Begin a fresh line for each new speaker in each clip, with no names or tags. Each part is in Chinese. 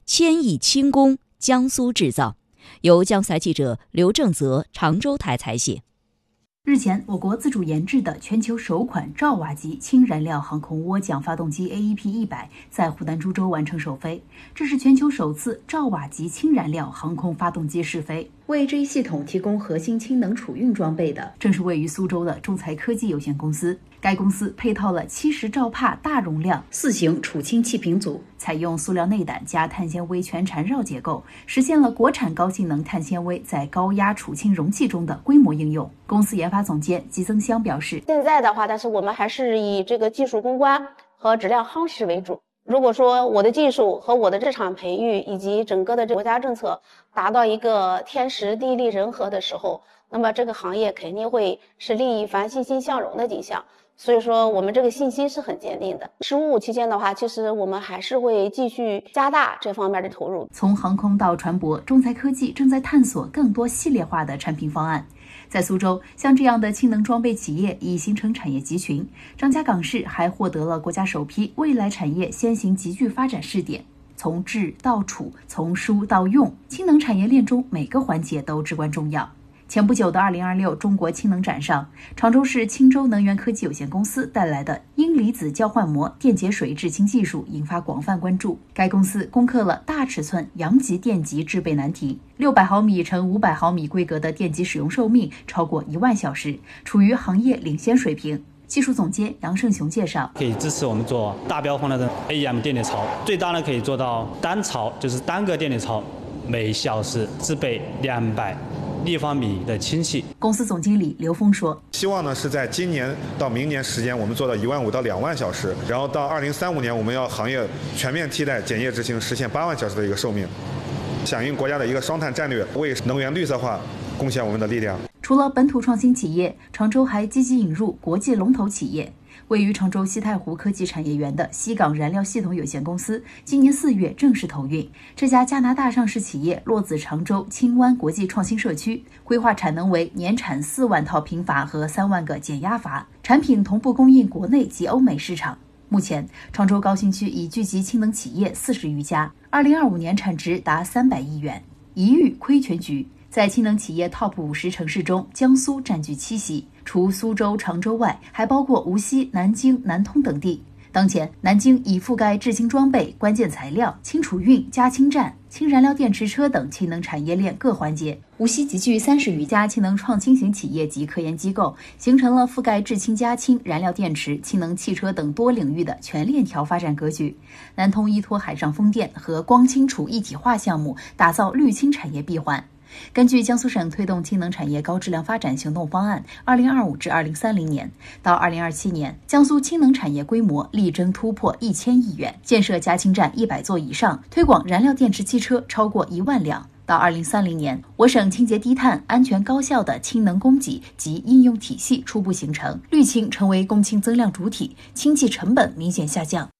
千亿轻工江苏制造。由江苏台记者刘正泽常州台采写。
日前，我国自主研制的全球首款兆瓦级氢燃料航空涡桨发动机 AEP-100在湖南株洲完成首飞，这是全球首次兆瓦级氢燃料航空发动机试飞。为这一系统提供核心氢能储运装备的，正是位于苏州的中材科技有限公司。该公司配套了70兆帕大容量4型储氢气瓶组，采用塑料内胆加碳纤维全缠绕结构，实现了国产高性能碳纤维在高压储氢容器中的规模应用。公司研发总监季增香表示，
现在的话，但是我们还是以这个技术攻关和质量夯实为主。如果说我的技术和我的市场培育以及整个的国家政策达到一个天时地利人和的时候，那么这个行业肯定会是另一番欣欣向荣的景象。所以说我们这个信心是很坚定的。15期间的话，其实我们还是会继续加大这方面的投入。
从航空到船舶，中材科技正在探索更多系列化的产品方案。在苏州，像这样的氢能装备企业已形成产业集群。张家港市还获得了国家首批未来产业先行集聚发展试点。从制到储，从输到用，氢能产业链中每个环节都至关重要。前不久的2026中国氢能展上，常州市青州能源科技有限公司带来的阴离子交换膜电解水制氢技术引发广泛关注。该公司攻克了大尺寸阳极电极制备难题，600毫米乘500毫米规格的电极使用寿命超过1万小时，处于行业领先水平。技术总监杨胜雄介绍，
可以支持我们做大标风的 AEM 电解槽，最大呢可以做到单槽，就是单个电解槽每小时制备200立方米的氢气。
公司总经理刘峰说，
希望呢是在今年到明年时间我们做到15000到2万小时，然后到2035年我们要行业全面替代碱液执行，实现8万小时的一个寿命，响应国家的一个双碳战略，为能源绿色化贡献我们的力量。
除了本土创新企业，常州还积极引入国际龙头企业。位于常州西太湖科技产业园的西港燃料系统有限公司今年4月正式投运。这家加拿大上市企业落子常州青湾国际创新社区，规划产能为年产4万套平阀和3万个减压阀，产品同步供应国内及欧美市场。目前，常州高新区已聚集氢能企业40余家，2025年产值达300亿元，一遇亏全局。在氢能企业 TOP 50城市中，江苏占据7席，除苏州、常州外，还包括无锡、南京、南通等地。当前，南京已覆盖制氢装备、关键材料、氢储运、加氢站、氢燃料电池车等氢能产业链各环节。无锡集聚30余家氢能创新型企业及科研机构，形成了覆盖制氢、加氢、燃料电池、氢能汽车等多领域的全链条发展格局。南通依托海上风电和光氢储一体化项目，打造绿氢产业闭环。根据江苏省推动氢能产业高质量发展行动方案 ,2025 至2030年，到2027年，江苏氢能产业规模力争突破1000亿元，建设加氢站100座以上，推广燃料电池汽车超过1万辆。到2030年，我省清洁低碳、安全高效的氢能供给及应用体系初步形成，绿氢成为供氢增量主体，氢气成本明显下降。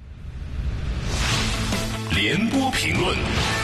联播评论。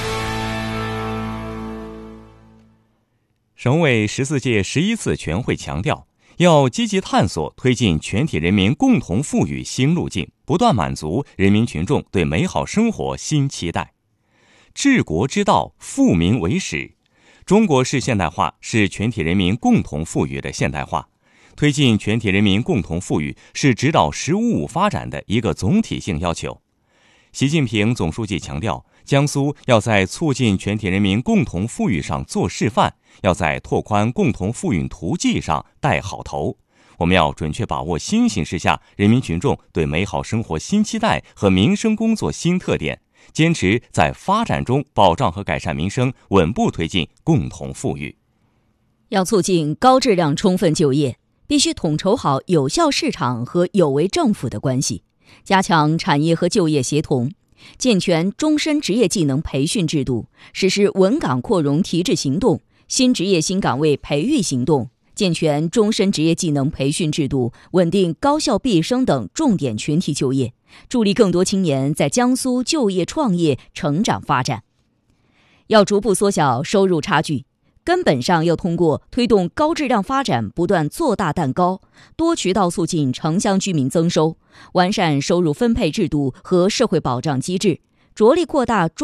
省委14届11次全会强调，要积极探索推进全体人民共同富裕新路径，不断满足人民群众对美好生活新期待。治国之道，富民为始。中国式现代化是全体人民共同富裕的现代化，推进全体人民共同富裕是指导“十五五”发展的一个总体性要求。习近平总书记强调，江苏要在促进全体人民共同富裕上做示范，要在拓宽共同富裕途径上带好头。我们要准确把握新形势下人民群众对美好生活新期待和民生工作新特点，坚持在发展中保障和改善民生，稳步推进共同富裕。
要促进高质量充分就业，必须统筹好有效市场和有为政府的关系，加强产业和就业协同，健全终身职业技能培训制度，实施稳岗扩容提质行动、新职业新岗位培育行动，健全终身职业技能培训制度，稳定高校毕业生等重点群体就业，助力更多青年在江苏就业创业成长发展。要逐步缩小收入差距，根本上要通过推动高质量发展不断做大蛋糕，多渠道促进城乡居民增收，完善收入分配制度和社会保障机制，着力扩大